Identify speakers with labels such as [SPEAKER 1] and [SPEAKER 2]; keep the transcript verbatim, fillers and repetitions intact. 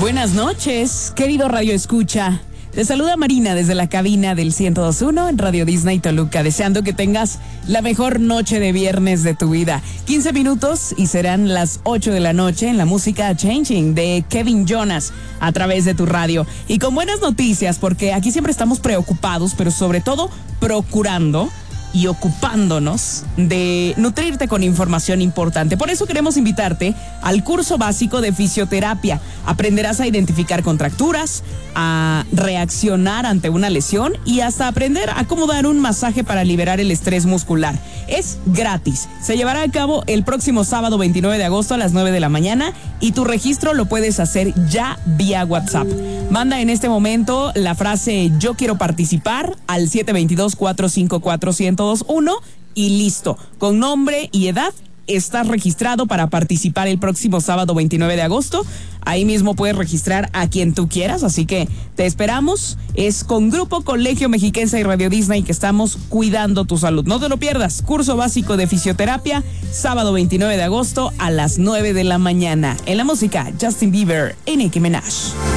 [SPEAKER 1] Buenas noches, querido Radio Escucha. Te saluda Marina desde la cabina del ciento dos punto uno en Radio Disney Toluca, deseando que tengas la mejor noche de viernes de tu vida. quince minutos y serán las ocho de la noche en la música Changing de Kevin Jonas a través de tu radio. Y con buenas noticias, porque aquí siempre estamos preocupados, pero sobre todo procurando y ocupándonos de nutrirte con información importante. Por eso queremos invitarte al curso básico de fisioterapia. Aprenderás a identificar contracturas, a reaccionar ante una lesión y hasta aprender a cómo dar un masaje para liberar el estrés muscular. Es gratis. Se llevará a cabo el próximo sábado veintinueve de agosto a las nueve de la mañana y tu registro lo puedes hacer ya vía WhatsApp. Manda en este momento la frase "yo quiero participar" al siete dos dos, cuatro cinco cuatro, uno cero dos uno y listo. Con nombre y edad estás registrado para participar el próximo sábado veintinueve de agosto. Ahí mismo puedes registrar a quien tú quieras, así que te esperamos. Es con Grupo Colegio Mexiquense y Radio Disney que estamos cuidando tu salud. No te lo pierdas. Curso básico de fisioterapia, sábado veintinueve de agosto a las nueve de la mañana. En la música, Justin Bieber y Nicki Minaj.